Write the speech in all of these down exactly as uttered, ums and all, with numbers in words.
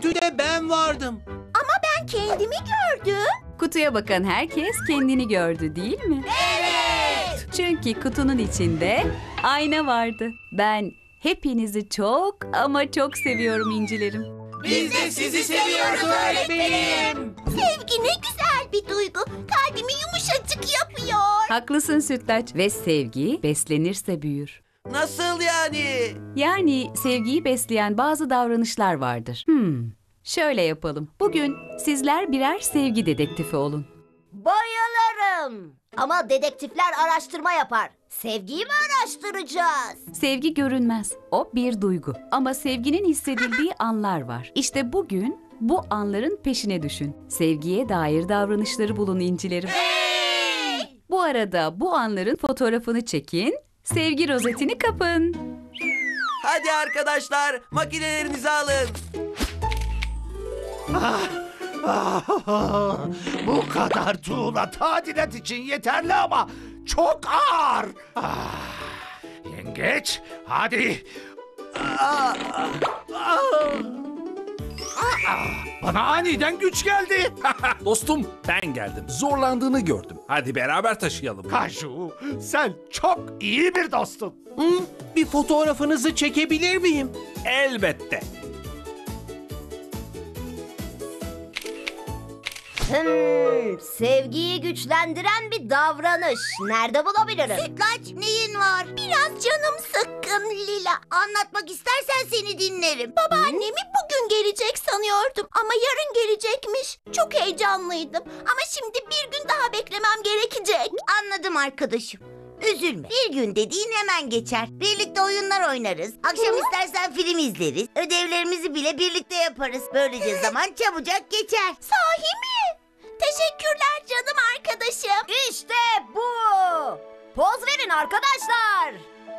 görüntüde ben vardım. Ama ben kendimi gördüm. Kutuya bakan herkes kendini gördü, değil mi? Evet. Çünkü kutunun içinde ayna vardı. Ben hepinizi çok ama çok seviyorum incilerim. Biz de sizi seviyoruz öğretmenim. Sevgi ne güzel bir duygu. Kalbimi yumuşacık yapıyor. Haklısın Sütlaç, ve sevgi beslenirse büyür. Nasıl yani? Yani sevgiyi besleyen bazı davranışlar vardır. Hmm, şöyle yapalım. Bugün sizler birer sevgi dedektifi olun. Bayılırım. Ama dedektifler araştırma yapar. Sevgiyi mi araştıracağız? Sevgi görünmez. O bir duygu. Ama sevginin hissedildiği anlar var. İşte bugün bu anların peşine düşün. Sevgiye dair davranışları bulun incilerim. Hey! Bu arada bu anların fotoğrafını çekin, sevgi rozetini kapın. Hadi arkadaşlar, makinelerinizi alın. Bu kadar tuğla tadilat için yeterli ama çok ağır. Ah, yengeç, hadi. Ah, ah, ah, bana aniden güç geldi. Dostum ben geldim. Zorlandığını gördüm. Hadi beraber taşıyalım. Kaju, sen çok iyi bir dostun. Hı, bir fotoğrafınızı çekebilir miyim? Elbette. Hmm, sevgiyi güçlendiren bir davranış. Nerede bulabilirim? Sütlaç, neyin var? Biraz canım sıkkın Lila. Anlatmak istersen seni dinlerim. Babaannemi bugün gelecek sanıyordum ama yarın gelecekmiş. Çok heyecanlıydım ama şimdi bir gün daha beklemem gerekecek. Anladım arkadaşım. Üzülme. Bir gün dediğin hemen geçer. Birlikte oyunlar oynarız. Akşam istersen film izleriz. Ödevlerimizi bile birlikte yaparız. Böylece zaman çabucak geçer. Sahi mi? Teşekkürler canım arkadaşım. İşte bu. Poz verin arkadaşlar.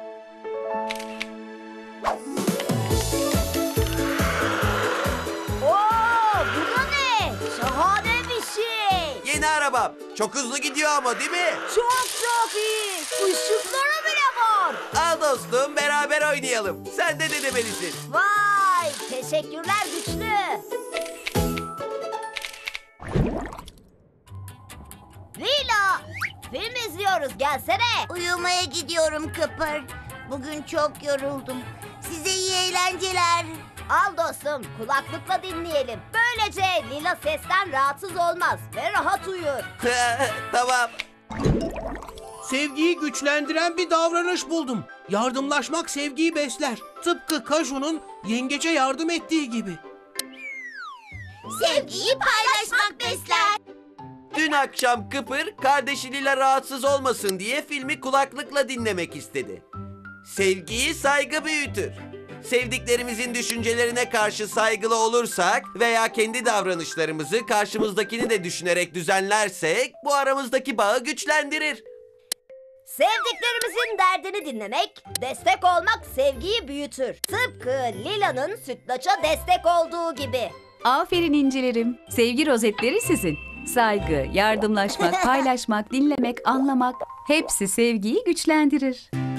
Oo, bu da ne? Şahane bir şey. Yeni arabam. Çok hızlı gidiyor ama, değil mi? Çok çok iyi. Işıkları bile var. Al dostum, beraber oynayalım. Sen de denemelisin. Vay, teşekkürler güçlü. Lila, film izliyoruz, gelsene. Uyumaya gidiyorum Kıpır. Bugün çok yoruldum. Size iyi eğlenceler. Al dostum, kulaklıkla dinleyelim. Böylece Lila sesten rahatsız olmaz ve rahat uyur. Tamam. Sevgiyi güçlendiren bir davranış buldum. Yardımlaşmak sevgiyi besler. Tıpkı Kaju'nun yengece yardım ettiği gibi. Sevgiyi paylaşmak besler. Dün akşam Kıpır, kardeşi Lila rahatsız olmasın diye filmi kulaklıkla dinlemek istedi. Sevgiyi saygı büyütür. Sevdiklerimizin düşüncelerine karşı saygılı olursak veya kendi davranışlarımızı karşımızdakini de düşünerek düzenlersek bu aramızdaki bağı güçlendirir. Sevdiklerimizin derdini dinlemek, destek olmak sevgiyi büyütür. Tıpkı Lila'nın Sütlaç'a destek olduğu gibi. Aferin incilerim. Sevgi rozetleri sizin. Saygı, yardımlaşmak, paylaşmak, dinlemek, anlamak hepsi sevgiyi güçlendirir.